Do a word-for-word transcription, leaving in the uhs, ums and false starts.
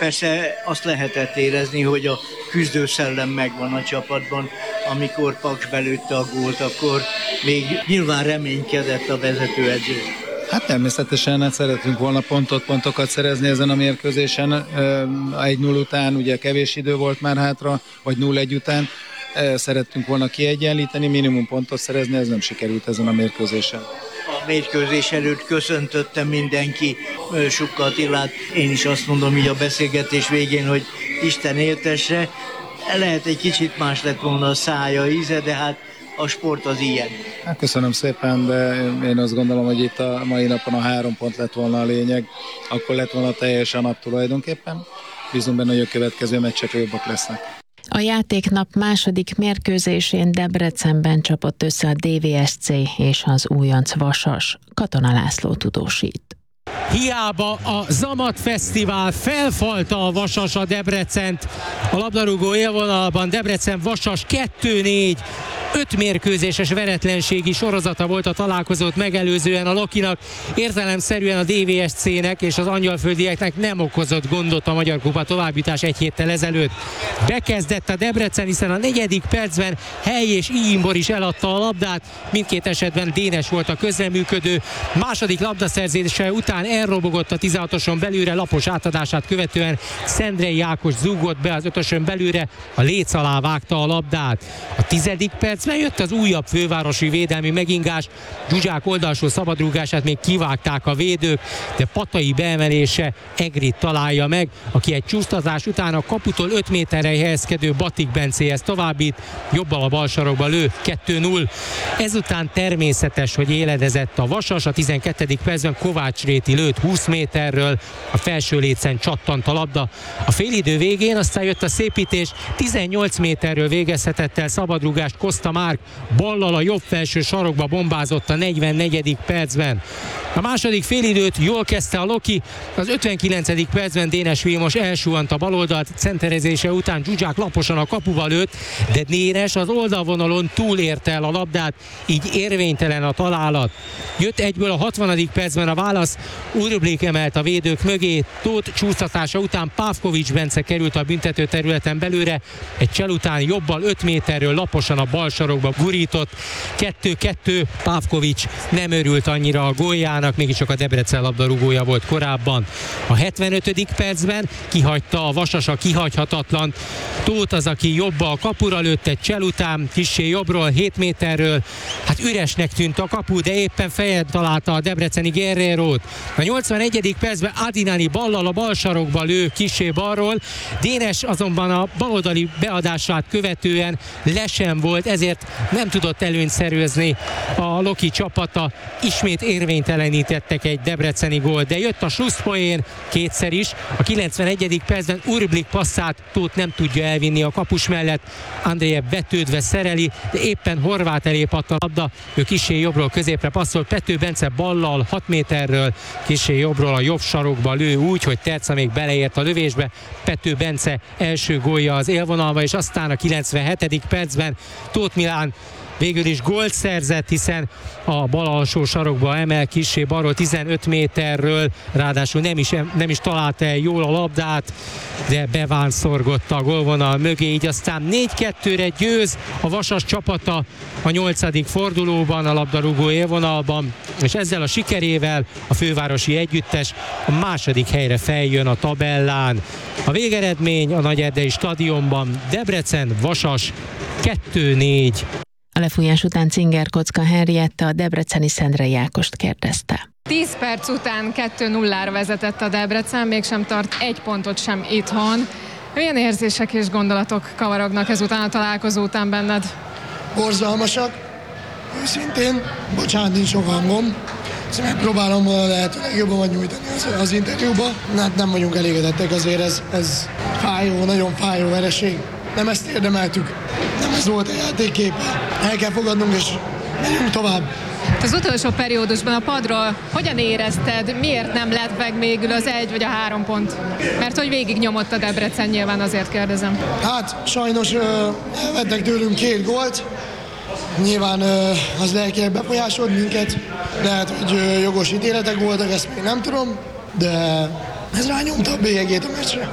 persze azt lehetett érezni, hogy a küzdőszellem megvan a csapatban. Amikor Paks belőtte a gólt, akkor még nyilván reménykedett a vezetőedző. Hát természetesen hát szeretünk volna pontot, pontokat szerezni ezen a mérkőzésen. egy null után ugye kevés idő volt már hátra, vagy null egy után. Szerettünk volna kiegyenlíteni, minimum pontot szerezni, ez nem sikerült ezen a mérkőzésen. A mérkőzés előtt köszöntötte mindenki Sukka Attilát. Én is azt mondom így a beszélgetés végén, hogy Isten éltesse. Lehet egy kicsit más lett volna a szája, íze, de hát a sport az ilyen. Hát köszönöm szépen, de én azt gondolom, hogy itt a mai napon a három pont lett volna a lényeg. Akkor lett volna teljesen nap tulajdonképpen. Bízunk benne, hogy a következő meccsek jobbak lesznek. A játéknap második mérkőzésén Debrecenben csapott össze a dé vé es cé és az újonc Vasas. Katona László tudósít. Hiába a Zamat Fesztivál felfalta a Vasas a Debrecent. A labdarúgó élvonalban Debrecen Vasas kettő négy. Öt mérkőzéses veretlenségi sorozata volt a találkozót megelőzően a Lokinak. Értelemszerűen a dé vé es cének és az angyalföldieknek nem okozott gondot a Magyar Kupa továbbjutás egy héttel ezelőtt. Bekezdett a Debrecen, hiszen a negyedik percben Hely és Iimbor is eladta a labdát. Mindkét esetben Dénes volt a közreműködő. Második labdaszerzése után elrobogott a tizenhatoson belülre, lapos átadását követően Szendrei Ákos zúgott be az ötösön belülre, a léc alá vágta a labdát. A tizedik percben jött az újabb fővárosi védelmi megingás, Zsuzsák oldalsó szabadrúgását még kivágták a védők, de Patai beemelése Egrit találja meg, aki egy csúsztatás után a kaputól öt méterre helyezkedő Batik Bencéhez továbbít, jobbal a bal sarokba lő, kettő null. Ezután természetes, hogy éledezett a Vasas, a tizenkettedik percben Kovács Réti lőtt húsz méterről, a felső lécen csattant a labda. A félidő végén aztán jött a szépítés, tizennyolc méterről végezhetett el szabadrúgást Koszta Márk, ballal a jobb felső sarokba bombázott a negyvennegyedik percben. A második félidőt jól kezdte a Loki, az ötvenkilencedik percben Dénes Vilmos elsuhant a baloldalt, centerezése után Zsuzsák laposan a kapuba lőtt, de Dénes az oldalvonalon túlérte el a labdát, így érvénytelen a találat. Jött egyből a hatvanadik percben a válasz, Urblik emelt a védők mögé, Tóth csúsztatása után Pávkovics Bence került a büntető területen belőle, egy csel után jobbal öt méterről laposan a bal sarokba gurított, kettő kettő, Pávkovics nem örült annyira a góljának, mégiscsak a Debrecen labdarúgója volt korábban. A hetvenötödik percben kihagyta a Vasas a kihagyhatatlan, Tóth az, aki jobba a kapura lőtt egy csel után, kissé jobbról, hét méterről, hát üresnek tűnt a kapu, de éppen fejet találta a debreceni Guerrerót. A nyolcvanegyedik percben Adinani ballal a bal sarokba lő kissé balról, Dénes azonban a baloldali beadását követően lesen volt, ezért nem tudott előnyt szerezni a Loki csapata, ismét érvénytelenítettek egy debreceni gól, de jött a slusszpoén kétszer is, a kilencvenegyedik percben Urblik passzát Tóth nem tudja elvinni a kapus mellett, Andrejev betődve szereli, de éppen Horváth elé patt a labda, ő kissé jobbról középre passzol, Pető Bence ballal hat méterről, kissé jobbról a jobb sarokba lő úgy, hogy Terca még beleért a lövésbe, Pető Bence első gólja az élvonalba, és aztán a kilencvenhetedik percben Tóth Milán végül is gólt szerzett, hiszen a bal alsó sarokba emel kissé balról tizenöt méterről, ráadásul nem is, nem is találta el jól a labdát, de bevánszorgott a gólvonal mögé, így aztán négy kettőre győz a Vasas csapata a nyolcadik fordulóban, a labdarúgó élvonalban, és ezzel a sikerével a fővárosi együttes a második helyre feljön a tabellán. A végeredmény a Nagyerdei stadionban Debrecen Vasas kettő négy. A lefújás után Cinger Kocka Henrietta a debreceni Szendrei Ákost kérdezte. tíz perc után kettő nullára vezetett a Debrecen, mégsem tart egy pontot sem itthon. Milyen érzések és gondolatok kavarognak ezután a találkozó után benned? Borzalmasak, őszintén, bocsánat, nincs sok hangom. Megpróbálom lehetőleg jobban nyújtani az, az interjúba. Hát nem vagyunk elégedettek, azért ez, ez fájó, nagyon fájó vereség. Nem ezt érdemeltük, nem ez volt a játékképe. El kell fogadnunk, és megyünk tovább. Az utolsó periódusban a padról hogyan érezted, miért nem lett meg végül az egy vagy a három pont? Mert hogy végig nyomott a Debrecen, nyilván azért kérdezem. Hát sajnos elvettek tőlünk két gólt. Nyilván az lelkileg befolyásolt minket. Lehet, hogy jogos ítéletek voltak, ezt még nem tudom, de ez rányomta a bélyegét a meccsre.